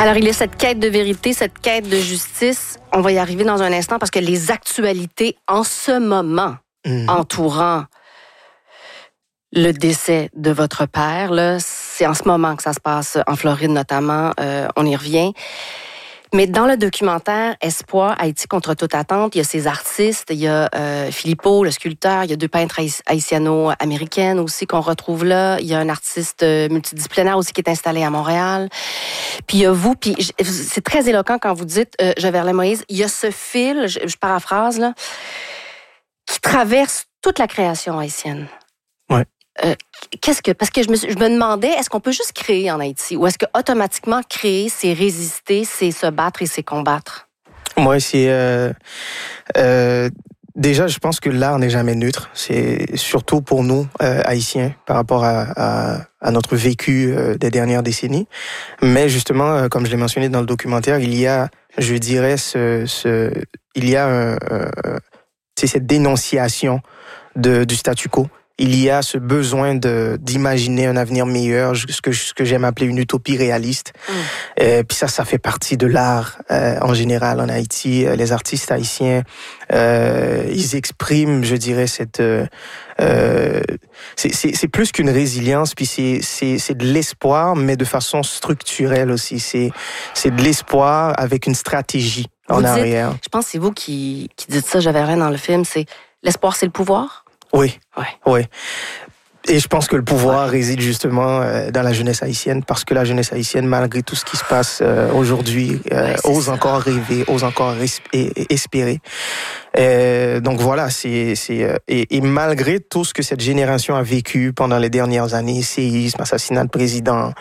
Alors, il y a cette quête de vérité, cette quête de justice. On va y arriver dans un instant parce que les actualités en ce moment entourant le décès de votre père, là, c'est en ce moment que ça se passe en Floride notamment. On y revient. Mais dans le documentaire Espoir, Haïti contre toute attente, il y a ces artistes, il y a Philippot, le sculpteur, il y a 2 peintres haïtiano-américaines aussi qu'on retrouve là. Il y a un artiste multidisciplinaire aussi qui est installé à Montréal. Puis il y a vous, puis c'est très éloquent quand vous dites, Javerlet Moïse, il y a ce fil, je paraphrase là, qui traverse toute la création haïtienne. Ouais. Parce que je me demandais, est-ce qu'on peut juste créer en Haïti ou est-ce que automatiquement créer, c'est résister, c'est se battre et c'est combattre? Moi, c'est déjà, je pense que l'art n'est jamais neutre. C'est surtout pour nous Haïtiens par rapport à notre vécu des dernières décennies. Mais justement, comme je l'ai mentionné dans le documentaire, il y a, je dirais, il y a cette dénonciation du statu quo. Il y a ce besoin d'imaginer un avenir meilleur, ce que j'aime appeler une utopie réaliste. Puis ça fait partie de l'art en général en Haïti. Les artistes haïtiens, ils expriment, je dirais, c'est plus qu'une résilience, puis c'est de l'espoir, mais de façon structurelle aussi. C'est de l'espoir avec une stratégie en arrière. Je pense que c'est vous qui dites ça, j'avais rien dans le film, c'est l'espoir, c'est le pouvoir? Oui, ouais. Oui. Et je pense que le pouvoir réside justement dans la jeunesse haïtienne, parce que la jeunesse haïtienne, malgré tout ce qui se passe aujourd'hui, ose encore rêver, ose encore espérer. Donc voilà, et malgré tout ce que cette génération a vécu pendant les dernières années, séisme, assassinat de président,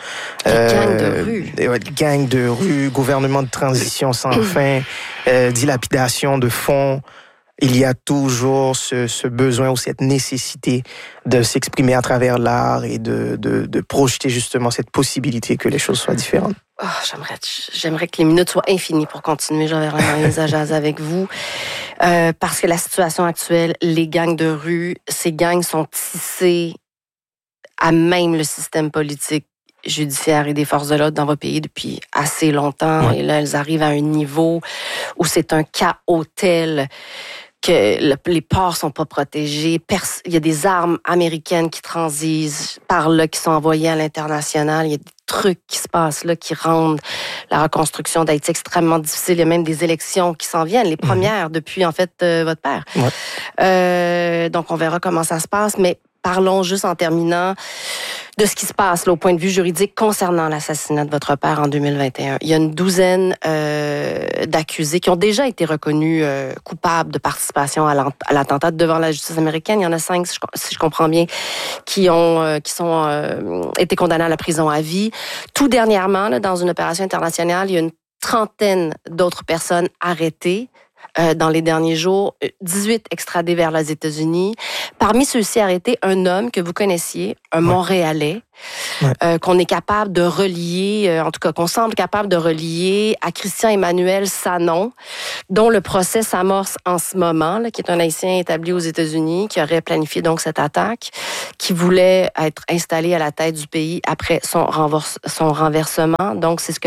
gang de rue, gouvernement de transition sans fin, dilapidation de fonds. Il y a toujours ce besoin ou cette nécessité de s'exprimer à travers l'art et de projeter justement cette possibilité que les choses soient différentes. Oh, j'aimerais que les minutes soient infinies pour continuer. J'avais vraiment les à jaser avec vous. Parce que la situation actuelle, les gangs de rue, ces gangs sont tissés à même le système politique, judiciaire et des forces de l'ordre dans votre pays depuis assez longtemps. Ouais. Et là, elles arrivent à un niveau où c'est un chaos tel que les ports sont pas protégés. Il y a des armes américaines qui transigent par là, qui sont envoyées à l'international. Il y a des trucs qui se passent là, qui rendent la reconstruction d'Haïti extrêmement difficile. Il y a même des élections qui s'en viennent, les premières depuis, en fait, votre père. Ouais. Donc, on verra comment ça se passe, mais parlons juste en terminant de ce qui se passe là, au point de vue juridique concernant l'assassinat de votre père en 2021. Il y a une douzaine d'accusés qui ont déjà été reconnus coupables de participation à l'attentat devant la justice américaine. Il y en a 5, si je comprends bien, qui sont été condamnés à la prison à vie. Tout dernièrement, là, dans une opération internationale, il y a une 30aine d'autres personnes arrêtées. Dans les derniers jours, 18 extradés vers les États-Unis. Parmi ceux-ci arrêtés, un homme que vous connaissiez, un Montréalais, qu'on est capable de relier, en tout cas qu'on semble capable de relier à Christian Emmanuel Sanon, dont le procès s'amorce en ce moment, là, qui est un Haïtien établi aux États-Unis, qui aurait planifié donc cette attaque, qui voulait être installé à la tête du pays après son renversement. Donc, c'est ce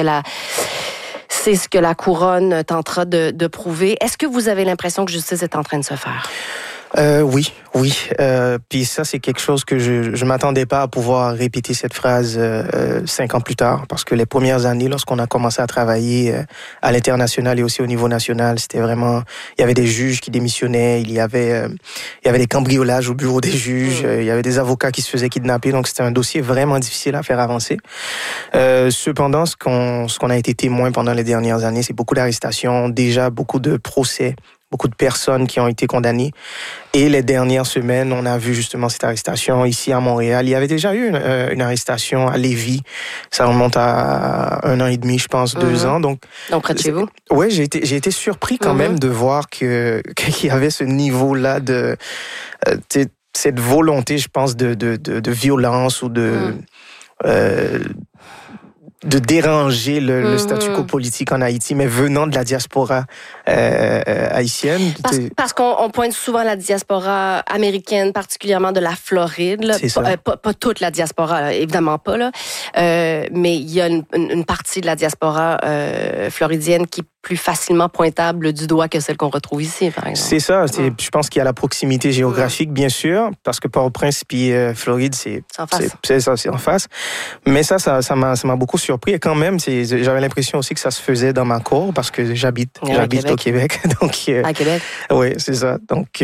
que la couronne tentera de prouver. Est-ce que vous avez l'impression que justice est en train de se faire? Oui. Puis ça, c'est quelque chose que je m'attendais pas à pouvoir répéter cette phrase 5 ans plus tard, parce que les premières années, lorsqu'on a commencé à travailler à l'international et aussi au niveau national, c'était vraiment, il y avait des juges qui démissionnaient, il y avait des cambriolages au bureau des juges, il y avait des avocats qui se faisaient kidnapper, donc c'était un dossier vraiment difficile à faire avancer. Cependant, ce qu'on a été témoin pendant les dernières années, c'est beaucoup d'arrestations, déjà beaucoup de procès, beaucoup de personnes qui ont été condamnées. Et les dernières semaines, on a vu justement cette arrestation ici à Montréal. Il y avait déjà eu une arrestation à Lévis. Ça remonte à 1 an et demi, je pense, 2 ans. Donc près de chez vous? Oui, j'ai été surpris quand même de voir qu'il y avait ce niveau-là de cette volonté, je pense, de violence ou déranger le statu quo politique en Haïti, mais venant de la diaspora haïtienne. Parce qu'on pointe souvent la diaspora américaine, particulièrement de la Floride. Là. C'est ça. Pas toute la diaspora, là, évidemment pas. Là. Mais il y a une partie de la diaspora floridienne qui est plus facilement pointable du doigt que celle qu'on retrouve ici, par exemple. C'est ça. Je pense qu'il y a la proximité géographique, bien sûr, parce que Port-au-Prince puis Floride, c'est en face. Mais ça m'a beaucoup surpris. Et quand même, j'avais l'impression aussi que ça se faisait dans ma cour, parce que j'habite au Québec. Donc, à Québec? Oui, c'est ça. Donc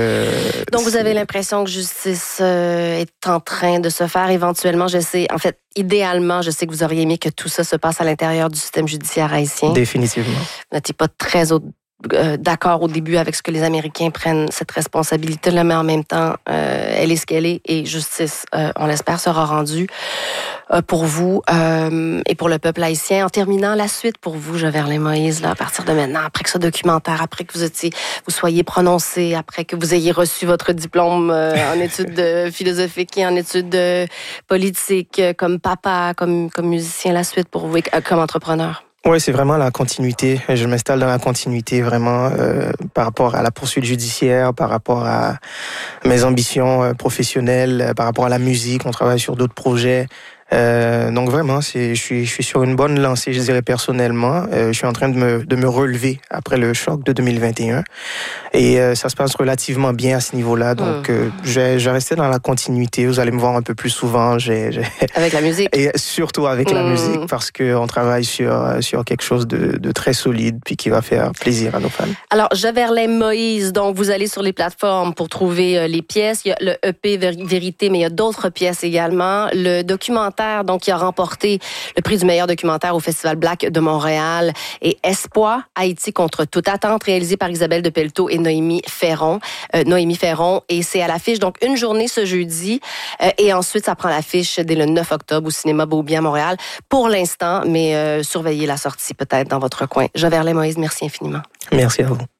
vous avez l'impression que justice est en train de se faire éventuellement. Idéalement, je sais que vous auriez aimé que tout ça se passe à l'intérieur du système judiciaire haïtien. Définitivement. Vous n'étiez pas très d'accord au début avec ce que les Américains prennent cette responsabilité-là, mais en même temps, elle est ce qu'elle est et justice, on l'espère, sera rendue pour vous et pour le peuple haïtien. En terminant, la suite pour vous, Joverlin Moïse, là, à partir de maintenant, après que ce documentaire, après que vous soyez prononcé, après que vous ayez reçu votre diplôme en études philosophiques et en études politiques, comme papa, comme musicien, la suite pour vous, comme entrepreneur? Oui, c'est vraiment la continuité. Je m'installe dans la continuité vraiment par rapport à la poursuite judiciaire, par rapport à mes ambitions professionnelles, par rapport à la musique. On travaille sur d'autres projets. Donc vraiment, je suis sur une bonne lancée, je dirais personnellement. Je suis en train de me relever après le choc de 2021 et ça se passe relativement bien à ce niveau-là. Donc je vais rester dans la continuité. Vous allez me voir un peu plus souvent. Avec la musique. Et surtout avec la musique, parce que on travaille sur quelque chose de très solide puis qui va faire plaisir à nos fans. Alors Joverlin Moïse, donc vous allez sur les plateformes pour trouver les pièces. Il y a le EP Vérité, mais il y a d'autres pièces également. Le documentaire donc qui a remporté le prix du meilleur documentaire au Festival Black de Montréal et Espoir, Haïti contre toute attente, réalisé par Isabelle de Pelletot et Noémie Ferron. Et c'est à l'affiche donc une journée ce jeudi et ensuite ça prend l'affiche dès le 9 octobre au cinéma Beaubien à Montréal pour l'instant, mais surveillez la sortie peut-être dans votre coin. Joverlin Moïse, merci infiniment. Merci à vous.